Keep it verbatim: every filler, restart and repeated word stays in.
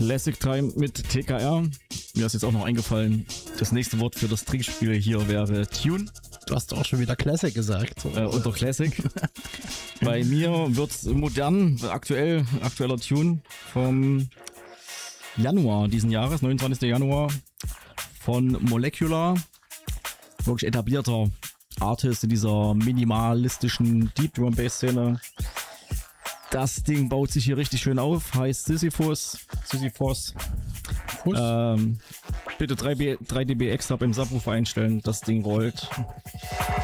Classic Time mit T K R. Mir ist jetzt auch noch eingefallen, das nächste Wort für das Trinkspiel hier wäre Tune. Du hast auch schon wieder Classic gesagt. Äh, unter Classic. Bei mir wird's modern, aktuell, aktueller Tune vom Januar diesen Jahres, neunundzwanzigsten Januar, von Molecular. Wirklich etablierter Artist in dieser minimalistischen Deep Drum Bass Szene. Das Ding baut sich hier richtig schön auf, heißt Sisyphus. Sisyphos. Ähm, bitte drei dB extra beim Subwoofer einstellen, das Ding rollt.